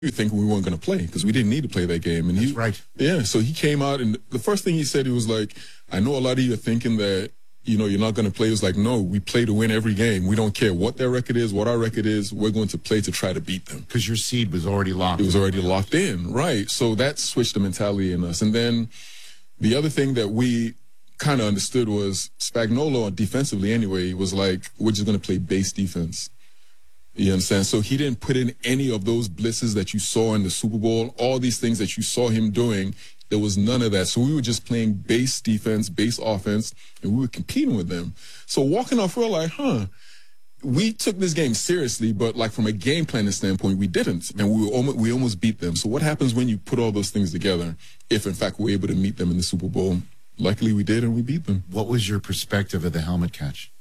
were thinking we weren't going to play because we didn't need to play that game. And That's right. Yeah, so he came out, and the first thing he said, he was like, I know a lot of you are thinking that, you're not going to play. It was like, no, we play to win every game. We don't care what their record is, what our record is. We're going to play to try to beat them. Because your seed was already locked. It was already locked in, right? So that switched the mentality in us. And then the other thing that we kind of understood was Spagnuolo, defensively anyway, was like, we're just going to play base defense. You understand? So he didn't put in any of those blitzes that you saw in the Super Bowl, all these things that you saw him doing. There was none of that. So we were just playing base defense, base offense, and we were competing with them. So walking off, we're like, we took this game seriously, but like from a game planning standpoint, we didn't. And we almost beat them. So what happens when you put all those things together, if in fact we're able to meet them in the Super Bowl? Luckily we did, and we beat them. What was your perspective of the helmet catch?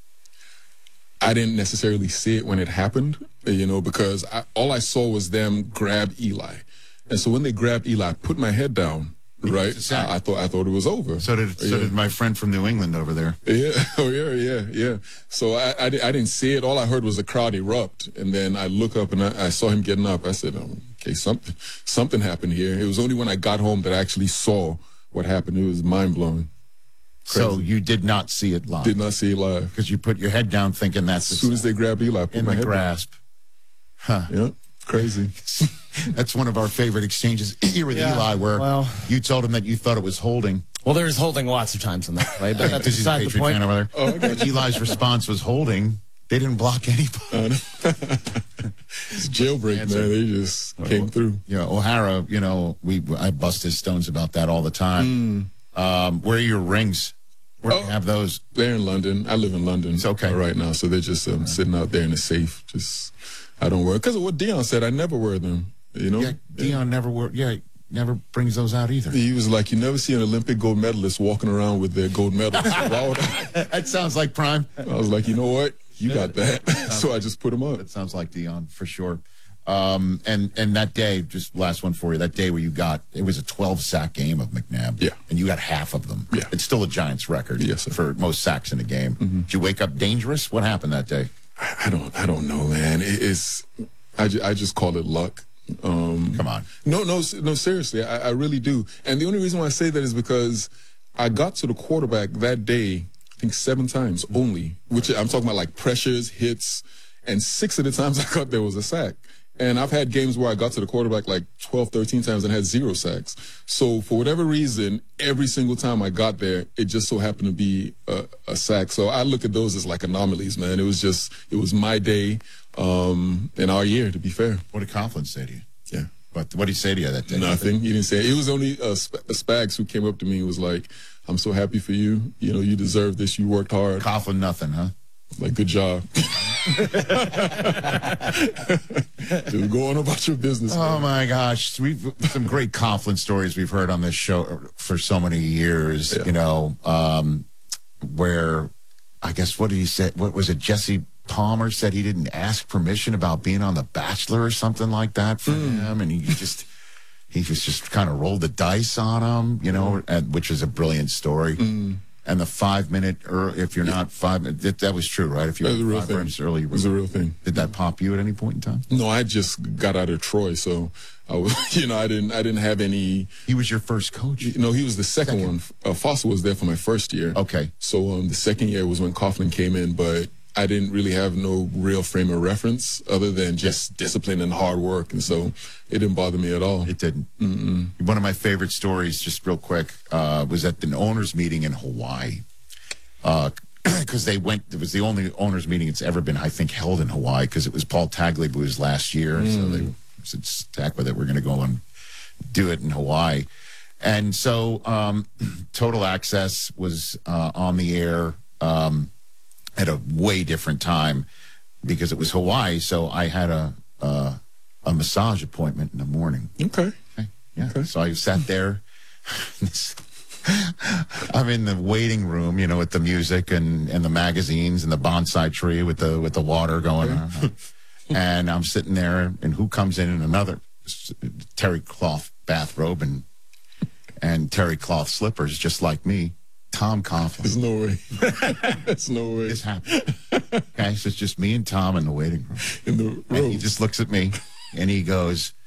I didn't necessarily see it when it happened, because all I saw was them grab Eli. And so when they grabbed Eli, I put my head down. Right, I thought it was over. So did my friend from New England over there. Yeah, yeah. So I didn't see it. All I heard was the crowd erupt, and then I look up and I saw him getting up. I said, okay, something happened here. It was only when I got home that I actually saw what happened. It was mind blowing. So you did not see it live. Did not see it live because you put your head down thinking that's as soon as they grabbed Eli, I put in my the head grasp. Down. Huh? Yeah. Crazy. That's one of our favorite exchanges here with Eli, where you told him that you thought it was holding. Well, there's holding lots of times in that play, but that's beside the point. Over there. Eli's response was holding. They didn't block anybody. It's jailbreak, man. They just came through. Yeah, O'Hara, I bust his stones about that all the time. Where are your rings? Where do you have those? They're in London. I live in London right now, so they're just sitting out there in the safe. I don't wear, because of what Deion said, I never wear them, Yeah, Deion never brings those out either. He was like, you never see an Olympic gold medalist walking around with their gold medals. That sounds like Prime. I was like, you know what? You got that. So I just put them up. That sounds like Deion, for sure. And that day, just last one for you, that day where it was a 12-sack game of McNabb. Yeah. And you got half of them. Yeah. It's still a Giants record for most sacks in a game. Mm-hmm. Did you wake up dangerous? What happened that day? I don't know, man. I just call it luck. Come on. No, seriously, I really do. And the only reason why I say that is because I got to the quarterback that day, I think 7 times only, which I'm talking about like pressures, hits, and 6 of the times I got there was a sack. And I've had games where I got to the quarterback like 12, 13 times and had 0 sacks. So for whatever reason, every single time I got there, it just so happened to be a sack. So I look at those as like anomalies, man. It was my day in our year, to be fair. What did Coughlin say to you? Yeah. But what did he say to you that day? Nothing. He didn't say it. It was only Spags who came up to me and was like, I'm so happy for you. You deserve this. You worked hard. Coughlin, nothing, huh? Like, good job. Just go on about your business. Oh, my gosh. We've some great Coughlin stories we've heard on this show for so many years, where I guess, what did he say? What was it? Jesse Palmer said he didn't ask permission about being on The Bachelor or something like that for him. And he was just kind of rolled the dice on him, which was a brilliant story. And the 5-minute, if you're not 5 minutes, that was true, right? If you were 5 minutes early, it was a real thing. Did that pop you at any point in time? No, I just got out of Troy, so I was, I didn't have any. He was your first coach? No, he was the second one. Foster was there for my first year. Okay. So the second year was when Coughlin came in, but I didn't really have no real frame of reference other than just discipline and hard work. And so it didn't bother me at all. It didn't. One of my favorite stories, just real quick, was at the owners' meeting in Hawaii. Because it was the only owners' meeting it's ever been, I think, held in Hawaii, because it was Paul Tagliabue's last year. So they said, stack with it. We're going to go and do it in Hawaii. And so Total Access was on the air at a way different time because it was Hawaii. So I had a massage appointment in the morning. Okay. Yeah. Okay. So I sat there. I'm in the waiting room, with the music and the magazines and the bonsai tree with the water going on. And I'm sitting there, and who comes in another terry cloth bathrobe and terry cloth slippers, just like me. Tom Coughlin. There's no way. There's no way. This happened. Okay, so it's just me and Tom in the waiting room. In the room. And he just looks at me, and he goes,